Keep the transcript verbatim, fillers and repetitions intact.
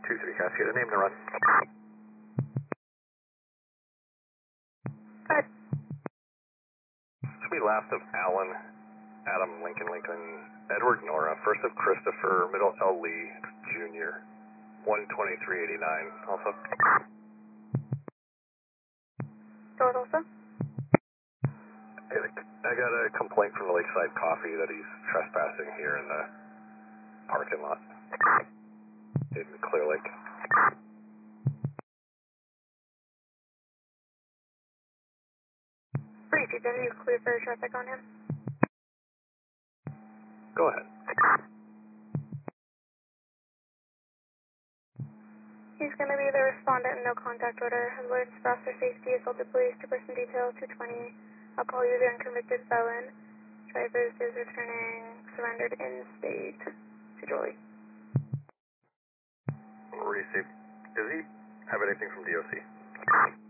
two three Cascade, name to run. Good. Should be last of Alan, Adam, Lincoln, Lincoln, Edward, Nora, first of Christopher, middle L. Lee, Junior, one twenty-three eighty-nine, also. Doors also? I got a complaint from the Lakeside Coffee that he's trespassing here in the parking lot in Clear Lake. Brief, you you clear for traffic on him? Go ahead. He's going to be the respondent in no contact order. His words for officer safety, assaulted police, two-person detail, two twenty. Alcohol user and convicted felon. Drivers is returning, surrendered in state to Jolie. Received. Does he have anything from D O C?